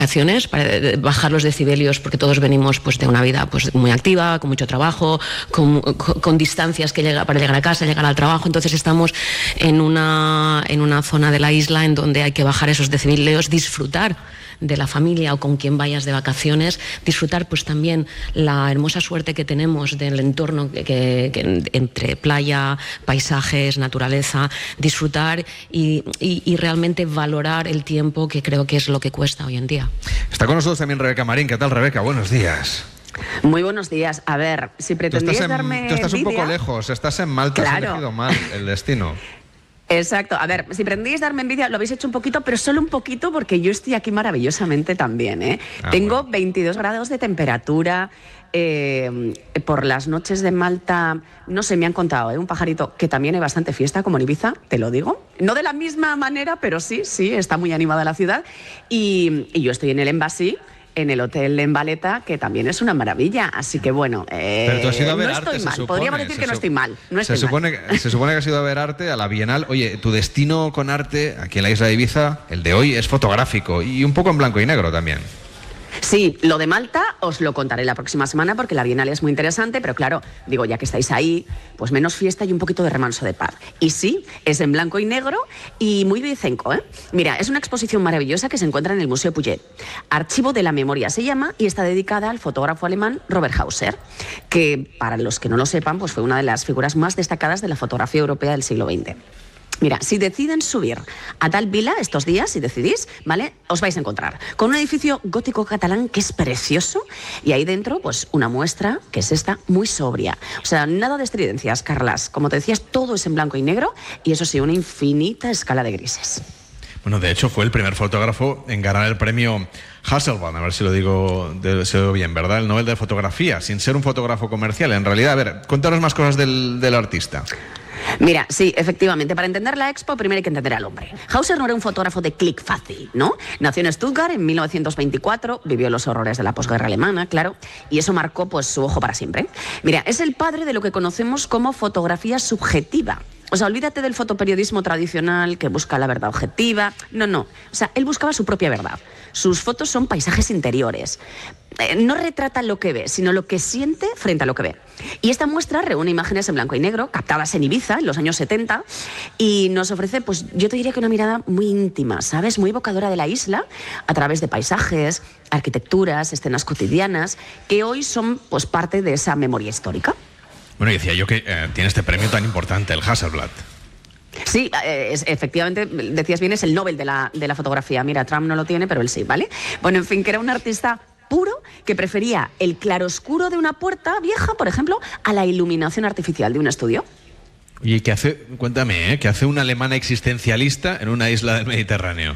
para bajar los decibelios, porque todos venimos pues de una vida pues muy activa, con mucho trabajo, con distancias para llegar a casa, llegar al trabajo. Entonces estamos en una zona de la isla en donde hay que bajar esos decibelios, disfrutar de la familia o con quien vayas de vacaciones, disfrutar pues también la hermosa suerte que tenemos del entorno que entre playa, paisajes, naturaleza, disfrutar y realmente valorar el tiempo, que creo que es lo que cuesta hoy en día. Está con nosotros también Rebeca Marín. ¿Qué tal, Rebeca? Buenos días. Muy buenos días. A ver, si pretendíais darme Tú estás envidia, un poco lejos, estás en Malta, claro. Has elegido mal el destino. Exacto. A ver, si pretendíais darme envidia, lo habéis hecho un poquito, pero solo un poquito, porque yo estoy aquí maravillosamente también, ¿eh? Tengo 22 grados de temperatura. Por las noches de Malta, no sé, me han contado, un pajarito que también hay bastante fiesta, como en Ibiza, te lo digo. No de la misma manera, pero sí, está muy animada la ciudad. Y yo estoy en el Embassy, en el hotel en Valeta, que también es una maravilla. Así que bueno, pero tú has ido a ver no arte, estoy mal. se supone, Podríamos decir que no estoy mal. Se supone que has ido a ver arte a la Bienal. Oye, tu destino con arte aquí en la isla de Ibiza, el de hoy, es fotográfico y un poco en blanco y negro también. Sí, lo de Malta os lo contaré la próxima semana, porque la Bienal es muy interesante, pero claro, digo, ya que estáis ahí, pues menos fiesta y un poquito de remanso de paz. Y sí, es en blanco y negro y muy bicenco, ¿eh? Mira, es una exposición maravillosa que se encuentra en el Museo Puget. Archivo de la Memoria se llama, y está dedicada al fotógrafo alemán Robert Hauser, que, para los que no lo sepan, pues fue una de las figuras más destacadas de la fotografía europea del siglo XX. Mira, si deciden subir a tal vila estos días, si decidís, ¿vale?, os vais a encontrar con un edificio gótico catalán que es precioso, y ahí dentro, pues una muestra que es esta, muy sobria. O sea, nada de estridencias, Carlas. Como te decías, todo es en blanco y negro, y eso sí, una infinita escala de grises. Bueno, de hecho fue el primer fotógrafo en ganar el premio Hasselblad, a ver si lo digo bien, ¿verdad? El Nobel de Fotografía, sin ser un fotógrafo comercial. En realidad, a ver, cuéntanos más cosas del artista. Mira, sí, efectivamente, para entender la Expo primero hay que entender al hombre. Hauser no era un fotógrafo de clic fácil, ¿no? Nació en Stuttgart en 1924, vivió los horrores de la posguerra alemana, claro, y eso marcó pues su ojo para siempre. Mira, es el padre de lo que conocemos como fotografía subjetiva. O sea, olvídate del fotoperiodismo tradicional que busca la verdad objetiva. No. O sea, él buscaba su propia verdad. Sus fotos son paisajes interiores. No retrata lo que ve, sino lo que siente frente a lo que ve. Y esta muestra reúne imágenes en blanco y negro, captadas en Ibiza en los años 70, y nos ofrece, pues yo te diría que una mirada muy íntima, ¿sabes? Muy evocadora de la isla, a través de paisajes, arquitecturas, escenas cotidianas, que hoy son pues parte de esa memoria histórica. Bueno, y decía yo que tiene este premio tan importante, el Hasselblad. Sí, efectivamente, decías bien, es el Nobel de la fotografía. Mira, Trump no lo tiene, pero él sí, ¿vale? Bueno, en fin, que era un artista puro que prefería el claroscuro de una puerta vieja, por ejemplo, a la iluminación artificial de un estudio. ¿Y qué hace, cuéntame, qué hace una alemana existencialista en una isla del Mediterráneo?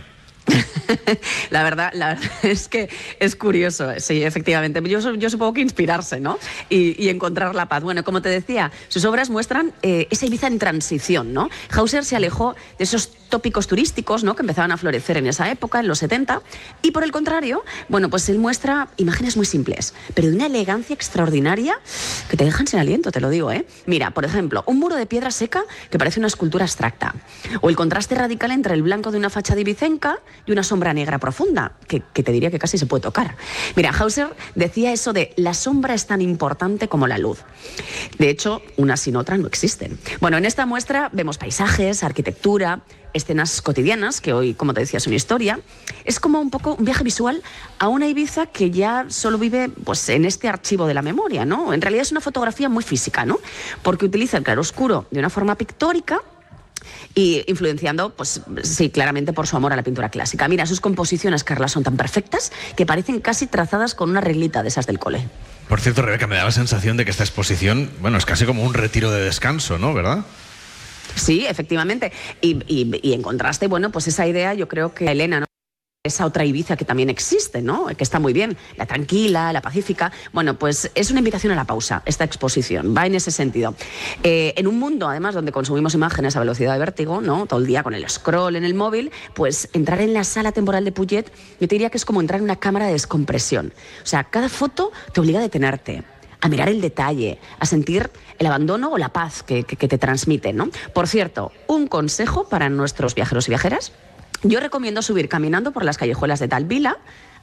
La verdad es que es curioso, sí, efectivamente. Yo supongo que inspirarse, ¿no? Y encontrar la paz. Bueno, como te decía, sus obras muestran esa Ibiza en transición, ¿no? Hauser se alejó de esos tópicos turísticos, ¿no?, que empezaban a florecer en esa época, en los 70, y por el contrario, bueno, pues él muestra imágenes muy simples, pero de una elegancia extraordinaria que te dejan sin aliento, te lo digo, ¿eh? Mira, por ejemplo, un muro de piedra seca que parece una escultura abstracta, o el contraste radical entre el blanco de una fachada ibicenca y una sombra negra profunda, que te diría que casi se puede tocar. Mira, Hauser decía eso de la sombra es tan importante como la luz. De hecho, una sin otra no existen. Bueno, en esta muestra vemos paisajes, arquitectura, escenas cotidianas, que hoy, como te decía, es una historia. Es como un poco un viaje visual a una Ibiza que ya solo vive pues en este archivo de la memoria, ¿no? En realidad es una fotografía muy física, ¿no? Porque utiliza el claroscuro de una forma pictórica y influenciando, pues sí, claramente por su amor a la pintura clásica. Mira, sus composiciones, Carla, son tan perfectas que parecen casi trazadas con una reglita de esas del cole. Por cierto, Rebeca, me da la sensación de que esta exposición, bueno, es casi como un retiro de descanso, ¿no? ¿Verdad? Sí, efectivamente. Y en contraste, bueno, pues esa idea yo creo que Elena, ¿no?, esa otra Ibiza que también existe, ¿no?, que está muy bien, la tranquila, la pacífica. Bueno, pues es una invitación a la pausa, esta exposición, va en ese sentido. En un mundo, además, donde consumimos imágenes a velocidad de vértigo, ¿no?, todo el día con el scroll en el móvil, pues entrar en la sala temporal de Puget, yo te diría que es como entrar en una cámara de descompresión. O sea, cada foto te obliga a detenerte, a mirar el detalle, a sentir el abandono o la paz que te transmite, ¿no? Por cierto, un consejo para nuestros viajeros y viajeras. Yo recomiendo subir caminando por las callejuelas de tal vila,